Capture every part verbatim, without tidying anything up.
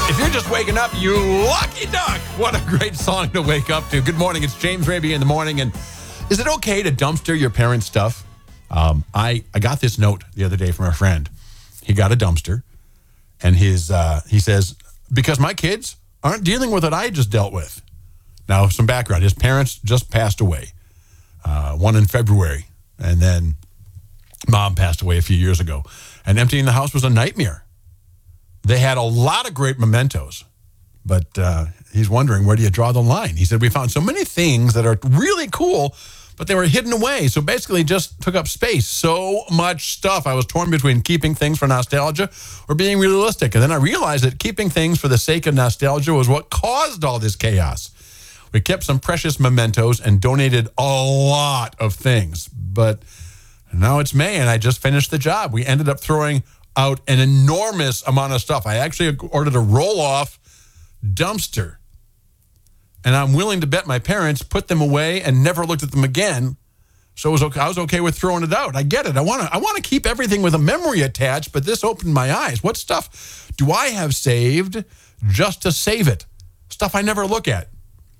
If you're just waking up, you lucky duck. What a great song to wake up to. Good morning. It's James Raby in the morning. And is it okay to dumpster your parents' stuff? Um, I, I got this note the other day from a friend. He got a dumpster. And his uh, he says, because my kids aren't dealing with what I just dealt with. Now, some background. His parents just passed away. Uh, one in February. And then mom passed away a few years ago. And emptying the house was a nightmare. They had a lot of great mementos, but uh, he's wondering, where do you draw the line? He said, we found so many things that are really cool, but they were hidden away. So basically just took up space. So much stuff. I was torn between keeping things for nostalgia or being realistic. And then I realized that keeping things for the sake of nostalgia was what caused all this chaos. We kept some precious mementos and donated a lot of things. But now it's May, and I just finished the job. We ended up throwing out an enormous amount of stuff. I actually ordered a roll-off dumpster. And I'm willing to bet my parents put them away and never looked at them again. So it was okay. I was okay with throwing it out. I get it. I want to I want to keep everything with a memory attached, but this opened my eyes. What stuff do I have saved just to save it? Stuff I never look at.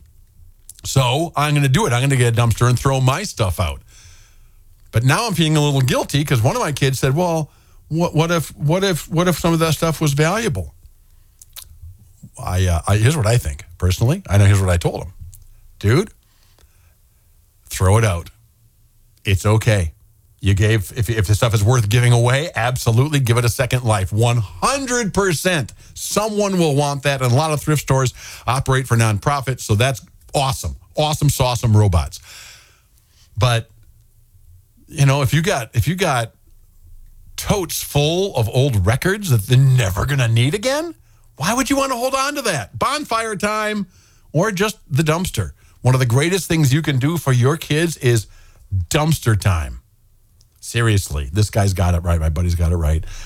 So I'm going to do it. I'm going to get a dumpster and throw my stuff out. But now I'm feeling a little guilty because one of my kids said, well, What, what if what if what if some of that stuff was valuable? I, uh, I here's what I think personally. I know here's what I told him, dude. Throw it out. It's okay. You gave if if the stuff is worth giving away, absolutely give it a second life. One hundred percent. Someone will want that, and a lot of thrift stores operate for nonprofit, so that's awesome, awesome, awesome robots. But you know, if you got if you got totes full of old records that they're never going to need again, why would you want to hold on to that? Bonfire time or just the dumpster. One of the greatest things you can do for your kids is dumpster time. Seriously, this guy's got it right. My buddy's got it right.